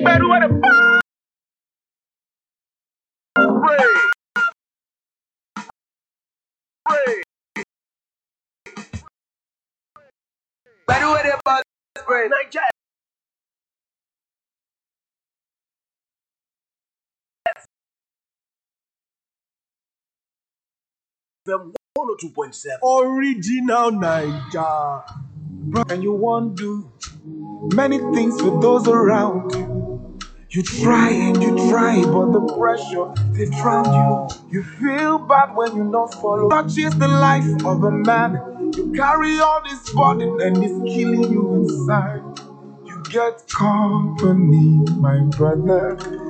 FM 102.7 Original Naija. And you want to do many things with those around you. You try and you try, but the pressure they drown you. You feel bad when you not follow. Such is the life of a man. You carry all this burden and it's killing you inside. You get company, my brother.